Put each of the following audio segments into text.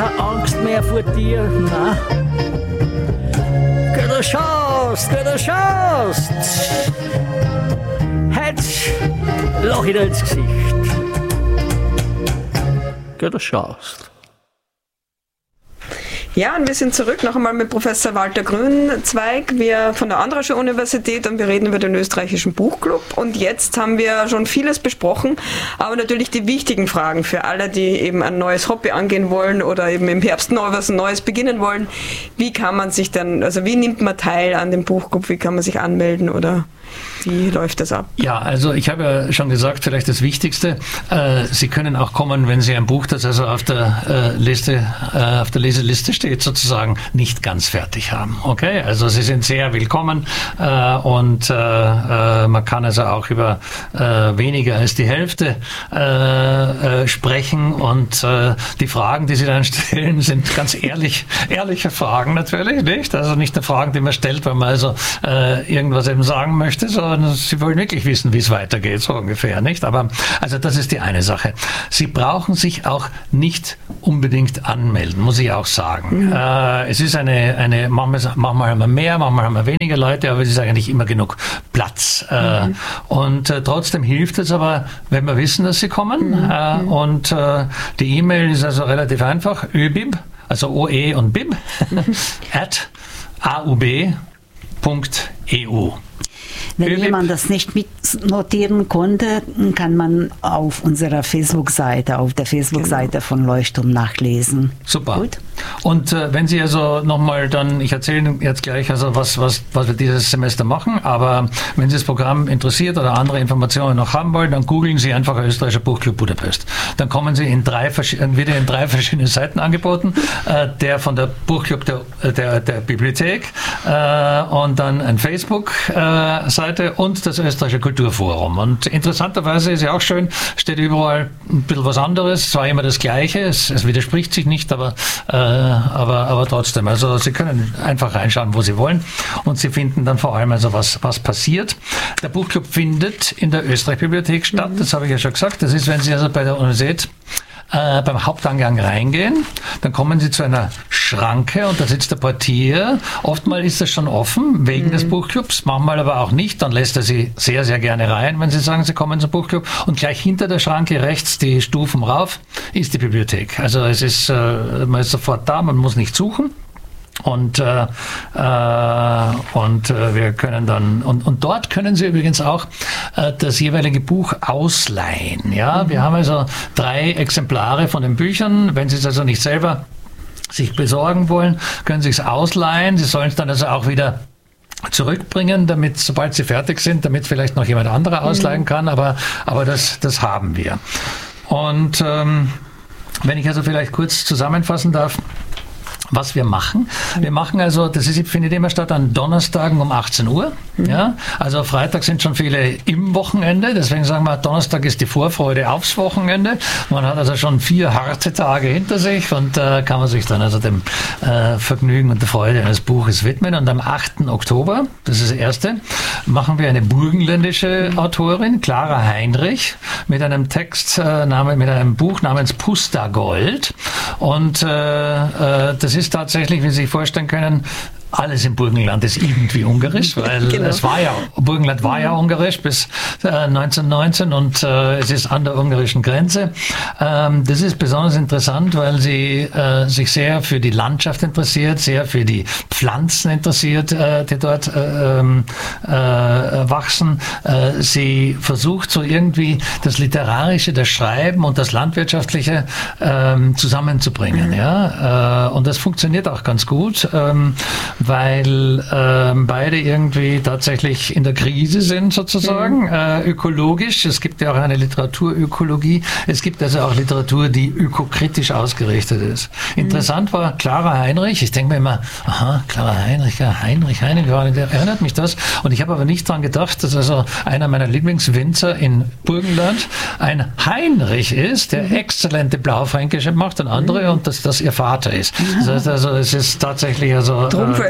keine Angst mehr vor dir, nein. Geh, du schaust, heute lach ich dir ins Gesicht. Geh, du schaust. Ja, und wir sind zurück noch einmal mit Professor Walter Grünzweig, wir von der Andrascher Universität, und wir reden über den österreichischen Buchclub. Und jetzt haben wir schon vieles besprochen, aber natürlich die wichtigen Fragen für alle, die eben ein neues Hobby angehen wollen oder eben im Herbst was Neues beginnen wollen. Wie kann man sich dann, also wie nimmt man teil an dem Buchclub, wie kann man sich anmelden oder wie läuft das ab? Ja, also ich habe ja schon gesagt, vielleicht das Wichtigste, Sie können auch kommen, wenn Sie ein Buch, das also auf der Leseliste steht, sozusagen nicht ganz fertig haben. Okay, also Sie sind sehr willkommen und man kann also auch über weniger als die Hälfte sprechen, und die Fragen, die Sie dann stellen, sind ganz ehrliche Fragen natürlich, nicht? Also nicht nur Fragen, die man stellt, weil man also irgendwas eben sagen möchte, sondern Sie wollen wirklich wissen, wie es weitergeht, so ungefähr, nicht? Aber also das ist die eine Sache. Sie brauchen sich auch nicht unbedingt anmelden, muss ich auch sagen. Mhm. Es ist manchmal haben wir mehr, manchmal haben wir weniger Leute, aber es ist eigentlich immer genug Platz. Und trotzdem hilft es aber, wenn wir wissen, dass Sie kommen. Und die E-Mail ist also relativ einfach, ÖBIB, also OE und BIB, @aub.eu. Wenn jemand das nicht mitnotieren konnte, kann man auf unserer Facebook-Seite, auf der Facebook-Seite von Leuchtturm nachlesen. Super. Gut. Und wenn Sie also nochmal dann, ich erzähle jetzt gleich, also was wir dieses Semester machen, aber wenn Sie das Programm interessiert oder andere Informationen noch haben wollen, dann googeln Sie einfach Österreichischer Buchclub Budapest. Dann kommen Sie wieder in drei verschiedene Seiten angeboten, der von der Buchclub der Bibliothek und dann ein Facebook-Seite und das Österreichische Kulturforum. Und interessanterweise ist ja auch schön, steht überall ein bisschen was anderes, zwar immer das Gleiche, es widerspricht sich nicht, aber trotzdem. Also Sie können einfach reinschauen, wo Sie wollen, und Sie finden dann vor allem also was passiert. Der Buchclub findet in der Österreich-Bibliothek statt, das habe ich ja schon gesagt. Das ist, wenn Sie also bei der Universität beim Haupteingang reingehen, dann kommen Sie zu einer Schranke und da sitzt der Portier. Oftmals ist das schon offen, wegen des Buchclubs, manchmal aber auch nicht. Dann lässt er Sie sehr, sehr gerne rein, wenn Sie sagen, Sie kommen zum Buchclub. Und gleich hinter der Schranke rechts, die Stufen rauf, ist die Bibliothek. Also man ist sofort da, man muss nicht suchen. Und wir können dann, und dort können Sie übrigens auch das jeweilige Buch ausleihen. Ja, wir haben also 3 Exemplare von den Büchern. Wenn Sie es also nicht selber sich besorgen wollen, können Sie es ausleihen. Sie sollen es dann also auch wieder zurückbringen, damit, sobald Sie fertig sind, damit vielleicht noch jemand anderer ausleihen kann. Aber das haben wir. Und wenn ich also vielleicht kurz zusammenfassen darf, was wir machen. Wir machen also, findet immer statt an Donnerstagen um 18 Uhr. Ja? Also Freitag sind schon viele im Wochenende, deswegen sagen wir, Donnerstag ist die Vorfreude aufs Wochenende. Man hat also schon 4 harte Tage hinter sich und kann man sich dann also dem Vergnügen und der Freude eines Buches widmen. Und am 8. Oktober, das ist das erste, machen wir eine burgenländische Autorin, Clara Heinrich, mit einem mit einem Buch namens Pustergold. Und das ist tatsächlich, wie Sie sich vorstellen können, alles im Burgenland ist irgendwie ungarisch, weil genau. Burgenland war ja ungarisch bis 1919 und es ist an der ungarischen Grenze. Das ist besonders interessant, weil sie sich sehr für die Landschaft interessiert, sehr für die Pflanzen interessiert, die dort wachsen. Sie versucht so irgendwie das Literarische, das Schreiben und das Landwirtschaftliche zusammenzubringen. Ja? Und das funktioniert auch ganz gut. Weil beide irgendwie tatsächlich in der Krise sind sozusagen, ökologisch. Es gibt ja auch eine Literaturökologie. Es gibt also auch Literatur, die ökokritisch ausgerichtet ist. Interessant war Clara Heinrich. Ich denke mir immer, Clara Heinrich, erinnert mich das. Und ich habe aber nicht daran gedacht, dass also einer meiner Lieblingswinzer in Burgenland ein Heinrich ist, der exzellente Blaufränkische macht und andere und dass das ihr Vater ist. Das heißt also, es ist tatsächlich also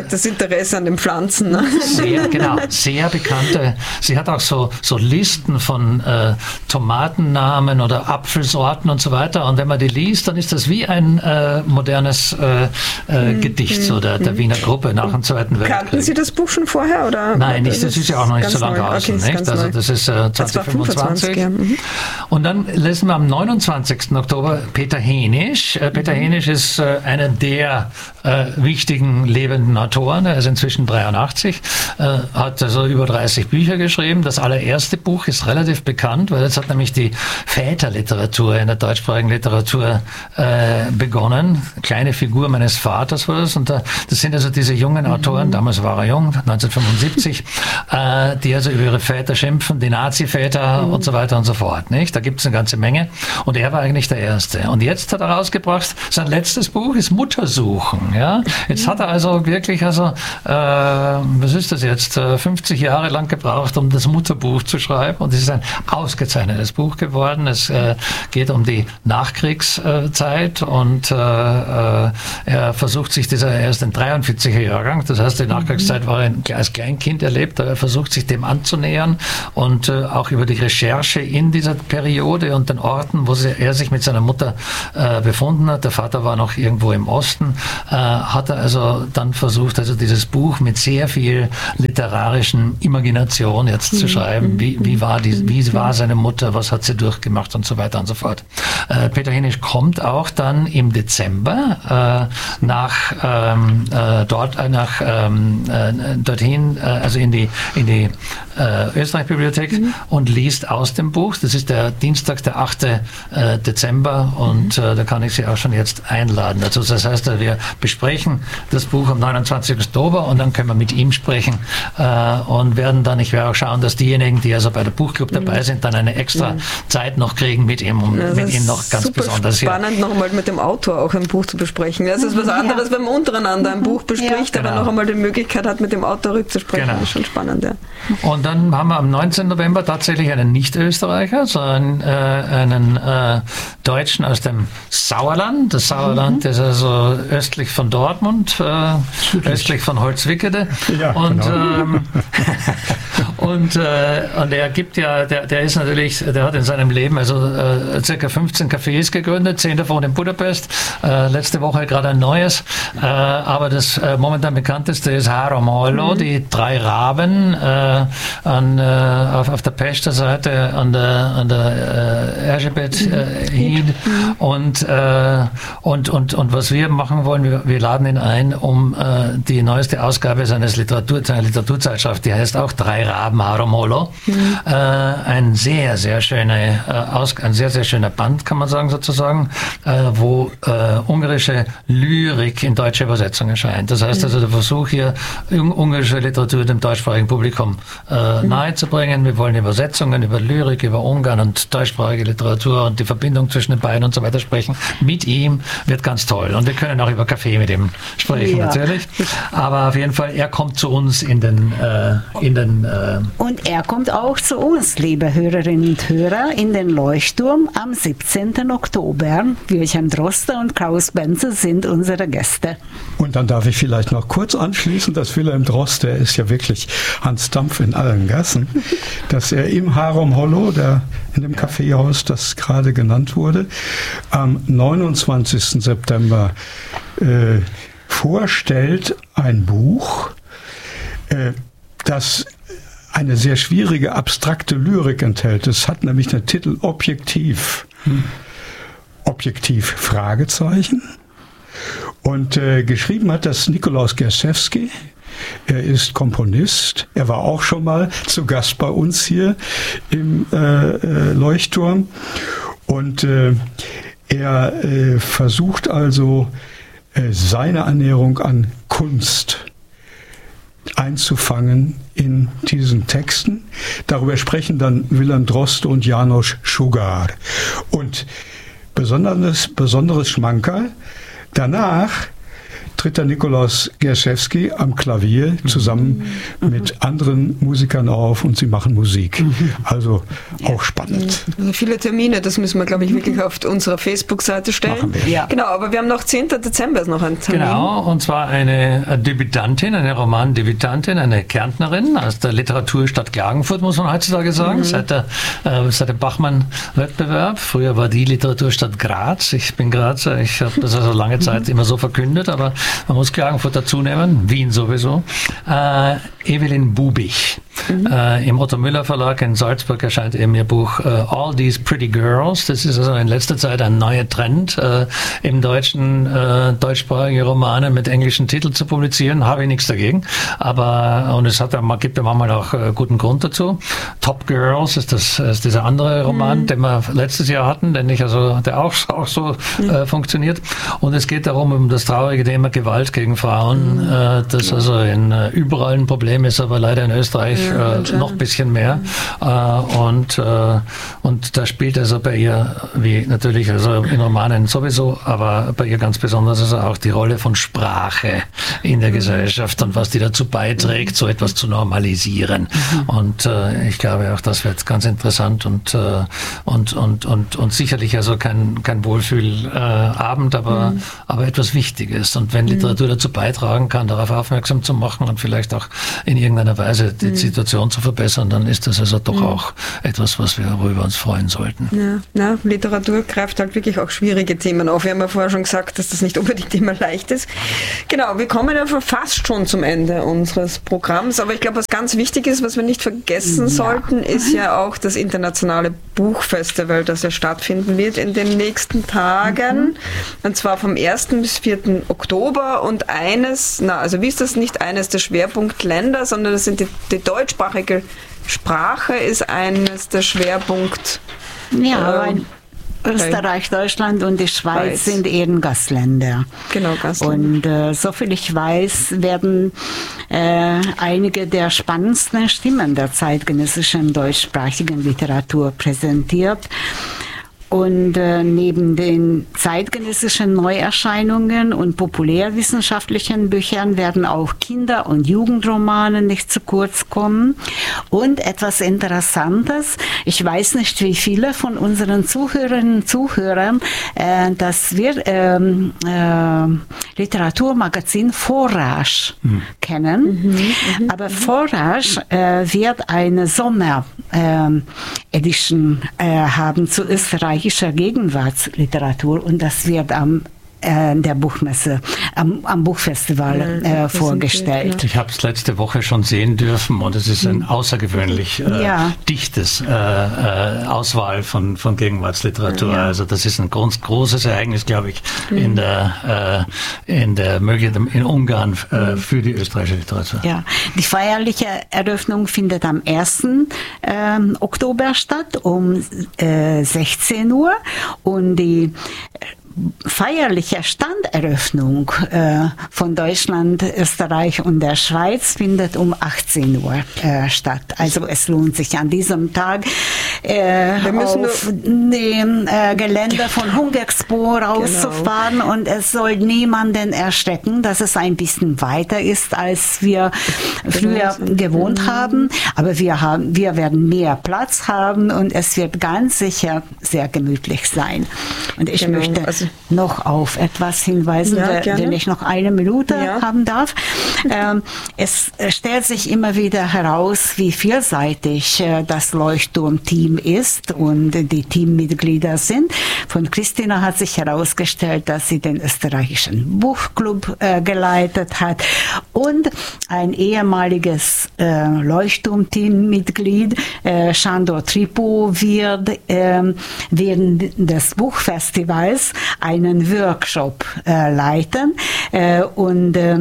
gesagt, das Interesse an den Pflanzen. Ne? Sehr bekannte. Sie hat auch so Listen von Tomatennamen oder Apfelsorten und so weiter. Und wenn man die liest, dann ist das wie ein modernes Gedicht so der Wiener Gruppe nach dem Zweiten Weltkrieg. Kannten Sie das Buch schon vorher? Oder? Nein, das ist ja auch noch nicht so lange draußen. Okay, nicht? Also das ist 2025. Ja. Und dann lesen wir am 29. Oktober Peter Henisch. Peter Henisch ist einer der wichtigen lebenden Autoren. Er ist inzwischen 83, hat also über 30 Bücher geschrieben. Das allererste Buch ist relativ bekannt, weil es hat nämlich die Väterliteratur in der deutschsprachigen Literatur begonnen. Kleine Figur meines Vaters war das. Und das sind also diese jungen Autoren, damals war er jung, 1975, die also über ihre Väter schimpfen, die Nazi-Väter und so weiter und so fort. Nicht? Da gibt es eine ganze Menge. Und er war eigentlich der Erste. Und jetzt hat er rausgebracht, sein letztes Buch ist Muttersuchen. Ja? Jetzt hat er also wirklich, was ist das jetzt, 50 Jahre lang gebraucht, um das Mutterbuch zu schreiben. Und es ist ein ausgezeichnetes Buch geworden. Es geht um die Nachkriegszeit und er versucht sich er ist ein 43er Jahrgang, das heißt, die Nachkriegszeit war er als Kleinkind erlebt, er versucht sich dem anzunähern und auch über die Recherche in dieser Periode und den Orten, wo er sich mit seiner Mutter befunden hat, der Vater war noch irgendwo im Osten, hat er also dann versucht, also dieses Buch mit sehr viel literarischen Imagination jetzt zu schreiben, wie war seine Mutter, was hat sie durchgemacht und so weiter und so fort. Peter Henisch kommt auch dann im Dezember dorthin, also in die Österreich-Bibliothek und liest aus dem Buch. Das ist der Dienstag, der 8. Dezember und da kann ich Sie auch schon jetzt einladen. Also das heißt, wir besprechen das Buch am 29. Oktober und dann können wir mit ihm sprechen und ich werde auch schauen, dass diejenigen, die also bei der Buchclub dabei sind, dann eine extra Zeit noch kriegen mit ihm, mit ihm noch ganz besonders hier. Spannend, noch einmal mit dem Autor auch ein Buch zu besprechen. Das ist was anderes, wenn man untereinander ein Buch bespricht, aber noch einmal die Möglichkeit hat, mit dem Autor rückzusprechen. Das ist schon spannend, ja. Und dann haben wir am 19. November tatsächlich einen Nicht-Österreicher, sondern einen Deutschen aus dem Sauerland. Das Sauerland ist also östlich von Dortmund, östlich von Holzwickede. Ja, und er gibt der ist natürlich, der hat in seinem Leben also circa 15 Cafés gegründet, 10 davon in Budapest, letzte Woche gerade ein neues, aber das momentan bekannteste ist Három Holló, die 3 Raben auf der Pester Seite an der Erzsébet Híd und was wir machen wollen, wir laden ihn ein, um die neueste Ausgabe seiner Literaturzeitschrift, die heißt auch 3 Raben Három Holló, ein sehr, sehr schöner Band, kann man sagen, sozusagen, wo ungarische Lyrik in deutscher Übersetzung erscheint. Das heißt also der Versuch hier, ungarische Literatur dem deutschsprachigen Publikum nahezubringen. Wir wollen Übersetzungen über Lyrik, über Ungarn und deutschsprachige Literatur und die Verbindung zwischen den beiden und so weiter sprechen. Mit ihm wird ganz toll. Und wir können auch über Kaffee mit ihm sprechen, natürlich. Aber auf jeden Fall, er kommt zu uns in den und er kommt auch zu uns, liebe Hörerinnen und Hörer, in den Leuchtturm am 17. Oktober. Wilhelm Droste und Klaus Benze sind unsere Gäste. Und dann darf ich vielleicht noch kurz anschließen, dass Wilhelm Droste, der ist ja wirklich Hans Dampf in allen Gassen, dass er im Három Holló, in dem Kaffeehaus, das gerade genannt wurde, am 29. September vorstellt ein Buch, das eine sehr schwierige, abstrakte Lyrik enthält. Es hat nämlich den Titel Objektiv. Objektiv, Fragezeichen. Und geschrieben hat das Nikolaus Gerszewski. Er ist Komponist. Er war auch schon mal zu Gast bei uns hier im Leuchtturm. Und er versucht also, seine Annäherung an Kunst einzufangen in diesen Texten. Darüber sprechen dann Wilhelm Droste und János Sugar. Und besonderes Schmankerl, danach tritt der Nikolaus Gerszewski am Klavier zusammen mit anderen Musikern auf und sie machen Musik. Also auch spannend. Also viele Termine, das müssen wir, glaube ich, wirklich auf unserer Facebook-Seite stellen. Machen wir. Ja. Genau, aber wir haben noch 10. Dezember ist noch ein Termin. Genau, und zwar eine Debütantin, eine Romandebütantin, eine Kärntnerin aus der Literaturstadt Klagenfurt, muss man heutzutage sagen, seit dem Bachmann-Wettbewerb. Früher war die Literaturstadt Graz. Ich bin Grazer, ich habe das also lange Zeit immer so verkündet, aber man muss Klagenfurt dazu nehmen, Wien sowieso. Evelyn Bubich. Im Otto Müller Verlag in Salzburg erscheint eben ihr Buch All These Pretty Girls. Das ist also in letzter Zeit ein neuer Trend, im Deutschen deutschsprachige Romane mit englischen Titeln zu publizieren. Habe ich nichts dagegen. Und es gibt ja manchmal auch guten Grund dazu. Top Girls ist dieser andere Roman, den wir letztes Jahr hatten, der auch so funktioniert. Und es geht darum, um das traurige Thema Gewalt gegen Frauen, das also überall ein Problem ist, aber leider in Österreich noch ein bisschen mehr. Und da spielt also bei ihr, wie natürlich also in Romanen sowieso, aber bei ihr ganz besonders also auch die Rolle von Sprache in der Gesellschaft und was die dazu beiträgt, so etwas zu normalisieren. Und ich glaube auch, das wird ganz interessant und sicherlich also kein Wohlfühlabend, aber etwas Wichtiges. Und wenn Literatur dazu beitragen kann, darauf aufmerksam zu machen und vielleicht auch in irgendeiner Weise die Situation zu verbessern, dann ist das also doch auch etwas, worüber wir uns freuen sollten. Ja, Literatur greift halt wirklich auch schwierige Themen auf. Wir haben ja vorher schon gesagt, dass das nicht unbedingt immer leicht ist. Genau, wir kommen ja fast schon zum Ende unseres Programms, aber ich glaube, was ganz wichtig ist, was wir nicht vergessen sollten, ist ja auch das internationale Buchfestival, das ja stattfinden wird in den nächsten Tagen, und zwar vom 1. bis 4. Oktober und wie ist das, nicht eines der Schwerpunktländer, sondern das sind die deutschsprachige Sprache ist eines der Schwerpunkt. Ja, Österreich, Deutschland und die Schweiz sind Ehrengastländer. Genau, Gastländer. Und soviel ich weiß, werden einige der spannendsten Stimmen der zeitgenössischen deutschsprachigen Literatur präsentiert. Und neben den zeitgenössischen Neuerscheinungen und populärwissenschaftlichen Büchern werden auch Kinder- und Jugendromane nicht zu kurz kommen. Und etwas Interessantes, ich weiß nicht, wie viele von unseren Zuhörerinnen und Zuhörern das Literaturmagazin Vorrasch kennen. Aber Vorrasch wird eine Sommer-Edition haben zu österreichischer Gegenwartsliteratur, und das wird am Buchmesse, am Buchfestival vorgestellt. Ich habe es letzte Woche schon sehen dürfen und es ist ein außergewöhnlich dichtes Auswahl von Gegenwartsliteratur. Ja. Also das ist ein großes Ereignis, glaube ich, in Ungarn für die österreichische Literatur. Ja, die feierliche Eröffnung findet am 1. Oktober statt um 16 Uhr und die feierliche Standeröffnung von Deutschland, Österreich und der Schweiz findet um 18 Uhr statt. Also es lohnt sich an diesem Tag auf dem Gelände von Hungexpo rauszufahren, und es soll niemanden erschrecken, dass es ein bisschen weiter ist, als wir früher gewohnt haben. Aber wir werden mehr Platz haben und es wird ganz sicher sehr gemütlich sein. Und ich möchte noch auf etwas hinweisen, wenn ich noch eine Minute haben darf. Es stellt sich immer wieder heraus, wie vielseitig das Leuchtturm-Team ist und die Teammitglieder sind. Von Christina hat sich herausgestellt, dass sie den österreichischen Buchclub geleitet hat, und ein ehemaliges Leuchtturm-Teammitglied, Sándor Tripó, wird während des Buchfestivals einen Workshop leiten, und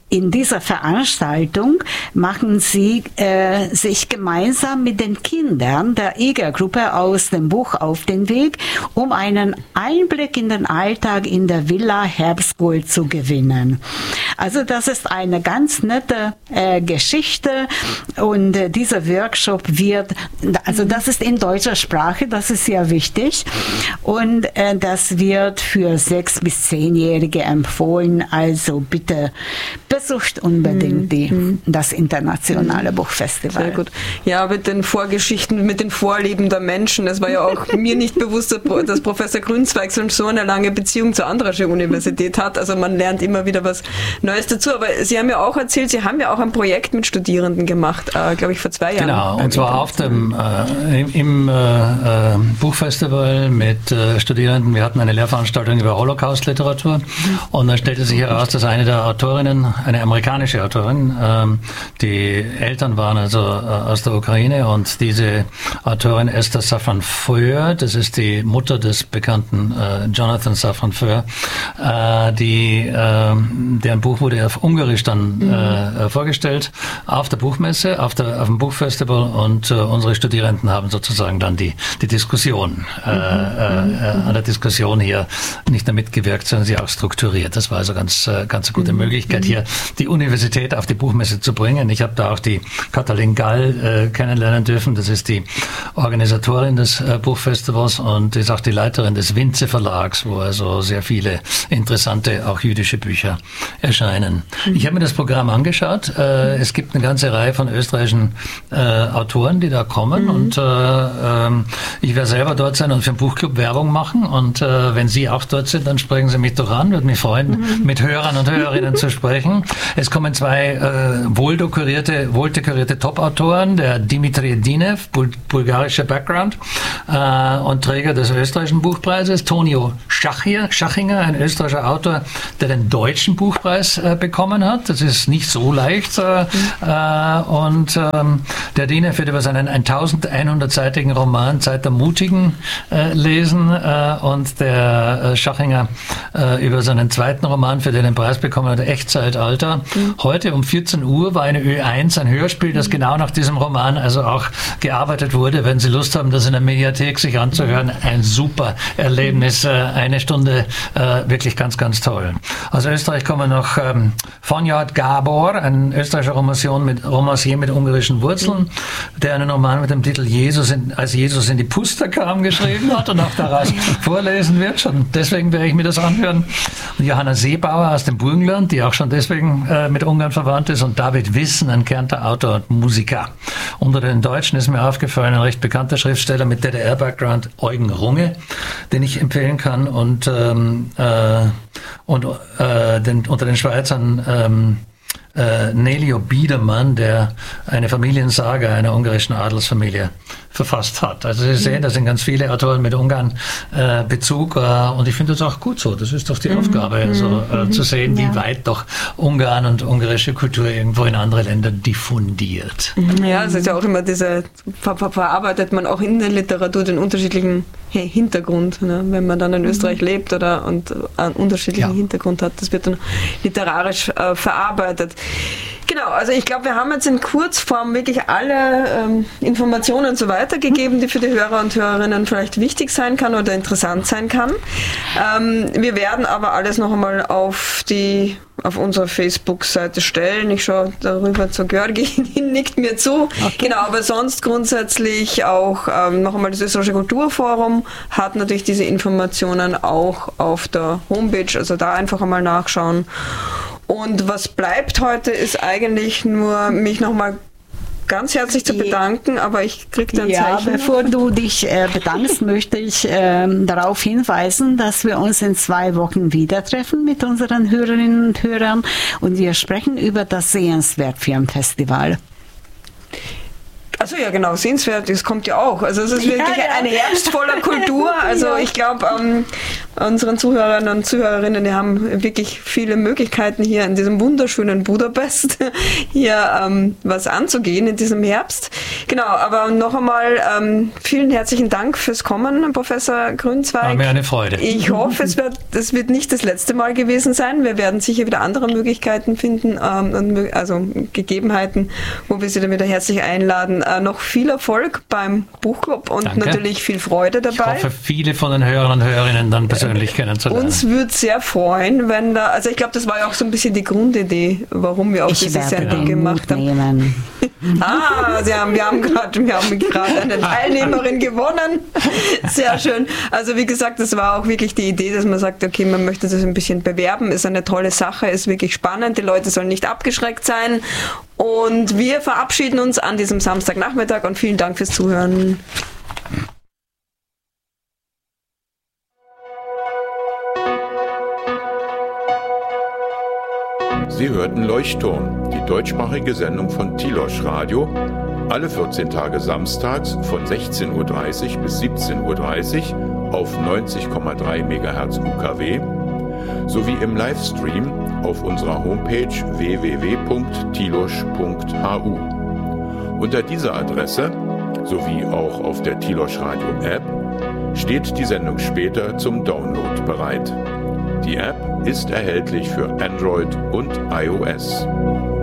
in dieser Veranstaltung machen sie sich gemeinsam mit den Kindern der EGA-Gruppe aus dem Buch Auf den Weg, um einen Einblick in den Alltag in der Villa Herbstgold zu gewinnen. Also das ist eine ganz nette Geschichte und dieser Workshop wird, also das ist in deutscher Sprache, das ist sehr wichtig und das wird für 6- bis 10-Jährige empfohlen, also bitte besucht unbedingt das internationale Buchfestival. Sehr gut. Ja, mit den Vorgeschichten, mit den Vorlieben der Menschen. Es war ja auch mir nicht bewusst, dass Professor Grünzweig so eine lange Beziehung zur Andrasche Universität hat. Also man lernt immer wieder was Neues dazu. Aber Sie haben ja auch erzählt, Sie haben ja auch ein Projekt mit Studierenden gemacht, glaube ich, vor 2 Jahren. Genau, und zwar auf dem im Buchfestival mit Studierenden. Wir hatten eine Lehrveranstaltung über Holocaust-Literatur und dann stellte sich heraus, dass eine der Autorinnen, eine amerikanische Autorin, die Eltern waren also aus der Ukraine und diese Autorin Esther Safran Foer, das ist die Mutter des bekannten Jonathan Safran Foer, deren Buch wurde auf Ungarisch dann vorgestellt auf der Buchmesse, auf dem Buchfestival und unsere Studierenden haben sozusagen dann die Diskussion an der Diskussion hier nicht nur mitgewirkt, sondern sie auch strukturiert. Das war also ganz eine gute Möglichkeit, hier die Universität auf die Buchmesse zu bringen. Ich habe da auch die Katalin Gall kennenlernen dürfen. Das ist die Organisatorin des Buchfestivals und ist auch die Leiterin des Winze Verlags, wo also sehr viele interessante, auch jüdische Bücher erscheinen. Ich habe mir das Programm angeschaut. Es gibt eine ganze Reihe von österreichischen Autoren, die da kommen und ich werde selber dort sein und für den Buchclub Werbung machen und wenn Sie auch dort sind, dann sprechen Sie mich doch an. Würde mich freuen, mit Hörern und Hörerinnen zu sprechen. Es kommen 2 wohldekorierte Top-Autoren, der Dimitri Dinev, bulgarischer Background und Träger des österreichischen Buchpreises, Tonio Schachinger, ein österreichischer Autor, der den deutschen Buchpreis bekommen hat. Das ist nicht so leicht. Und der Dinev wird über seinen 1100-seitigen Roman Zeit der Mutigen lesen und der Schachinger über seinen zweiten Roman, für den den Preis bekommen hat, Echtzeitalter. Heute um 14 Uhr war eine Ö1 ein Hörspiel, das genau nach diesem Roman also auch gearbeitet wurde. Wenn Sie Lust haben, das in der Mediathek sich anzuhören, ein super Erlebnis. Eine Stunde wirklich ganz, ganz toll. Aus Österreich kommen noch Fonyard Gábor, ein österreichischer Romancier mit ungarischen Wurzeln, der einen Roman mit dem Titel Als Jesus in die Puster kam geschrieben hat und auch daraus vorlesen wird. Schon deswegen werde ich mir das anhören. Und Johanna Seebauer aus dem Burgenland, die auch schon deswegen mit Ungarn verwandt ist, und David Wissen, ein Kärntner Autor und Musiker. Unter den Deutschen ist mir aufgefallen, ein recht bekannter Schriftsteller mit DDR-Background, Eugen Runge, den ich empfehlen kann, und unter den Schweizern Nelio Biedermann, der eine Familiensaga einer ungarischen Adelsfamilie verfasst hat. Also Sie sehen, da sind ganz viele Autoren mit Ungarn Bezug und ich finde das auch gut so. Das ist doch die Aufgabe, also, zu sehen, wie weit doch Ungarn und ungarische Kultur irgendwo in andere Länder diffundiert. Ja, es ist ja auch immer verarbeitet man auch in der Literatur den unterschiedlichen Hintergrund, ne? Wenn man dann in Österreich lebt oder und einen unterschiedlichen Hintergrund hat, das wird dann literarisch verarbeitet. Genau, also ich glaube, wir haben jetzt in Kurzform wirklich alle Informationen so weitergegeben, die für die Hörer und Hörerinnen vielleicht wichtig sein kann oder interessant sein kann. Wir werden aber alles noch einmal auf unsere Facebook-Seite stellen. Ich schaue darüber zu Georgi, die nickt mir zu. Okay. Genau, aber sonst grundsätzlich auch noch einmal das Österreichische Kulturforum hat natürlich diese Informationen auch auf der Homepage, also da einfach einmal nachschauen. Und was bleibt heute, ist eigentlich nur, mich nochmal ganz herzlich zu bedanken, aber ich kriege dann Zeichen. Bevor du dich bedankst, möchte ich darauf hinweisen, dass wir uns in 2 Wochen wieder treffen mit unseren Hörerinnen und Hörern und wir sprechen über das Sehenswert-Filmfestival. Also ja, genau, sehenswert, das kommt ja auch. Also es ist wirklich ein Herbst voller Kultur. Also ich glaube, unseren Zuhörern und Zuhörerinnen. Die haben wirklich viele Möglichkeiten hier in diesem wunderschönen Budapest hier was anzugehen in diesem Herbst. Genau, aber noch einmal vielen herzlichen Dank fürs Kommen, Professor Grünzweig. War mir eine Freude. Ich hoffe, es wird nicht das letzte Mal gewesen sein. Wir werden sicher wieder andere Möglichkeiten finden, also Gegebenheiten, wo wir Sie dann wieder herzlich einladen. Noch viel Erfolg beim Buchclub und Danke. Natürlich viel Freude dabei. Ich hoffe, viele von den Hörern und Hörerinnen dann persönlich kennenzulernen. Uns würde sehr freuen, wenn da, also ich glaube, das war ja auch so ein bisschen die Grundidee, warum wir auch diese Sendung gemacht haben. Wir haben gerade eine Teilnehmerin gewonnen. Sehr schön. Also wie gesagt, das war auch wirklich die Idee, dass man sagt, okay, man möchte das ein bisschen bewerben, ist eine tolle Sache, ist wirklich spannend, die Leute sollen nicht abgeschreckt sein. Und wir verabschieden uns an diesem Samstagnachmittag und vielen Dank fürs Zuhören. Sie hörten Leuchtturm, die deutschsprachige Sendung von Tilos Radio, alle 14 Tage samstags von 16:30 Uhr bis 17:30 Uhr auf 90,3 MHz UKW sowie im Livestream auf unserer Homepage www.tilos.hu. Unter dieser Adresse sowie auch auf der Tilos Radio App steht die Sendung später zum Download bereit. Die App ist erhältlich für Android und iOS.